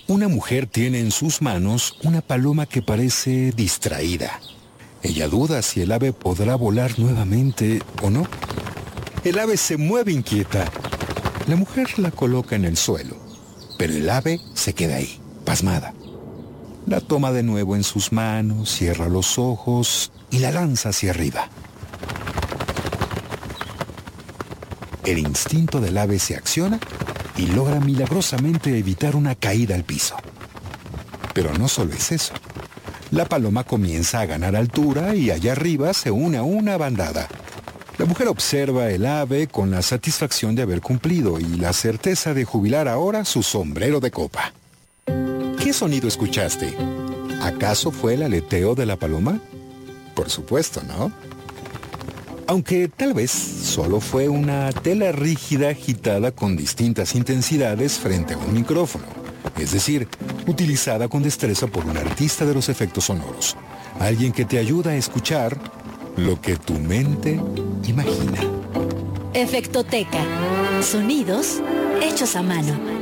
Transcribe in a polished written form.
Una mujer tiene en sus manos una paloma que parece distraída. Ella duda si el ave podrá volar nuevamente o no. El ave se mueve inquieta. La mujer la coloca en el suelo, pero el ave se queda ahí, pasmada. La toma de nuevo en sus manos, cierra los ojos y la lanza hacia arriba. El instinto del ave se acciona y logra milagrosamente evitar una caída al piso. Pero no solo es eso. La paloma comienza a ganar altura y allá arriba se une a una bandada. La mujer observa el ave con la satisfacción de haber cumplido y la certeza de jubilar ahora su sombrero de copa. ¿Qué sonido escuchaste? ¿Acaso fue el aleteo de la paloma? Por supuesto, ¿no? Aunque tal vez solo fue una tela rígida agitada con distintas intensidades frente a un micrófono, es decir, utilizada con destreza por un artista de los efectos sonoros, alguien que te ayuda a escuchar lo que tu mente imagina. Efectoteca. Sonidos hechos a mano.